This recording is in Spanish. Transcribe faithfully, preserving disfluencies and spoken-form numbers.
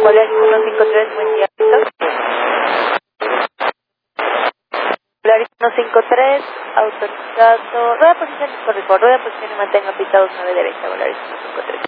Volaris uno cinco tres, buen día. Volaris uno cinco tres, autorizado. Rueda posición, correcto, rueda posición y mantenga pisados nueve derecha, Volaris uno cinco tres.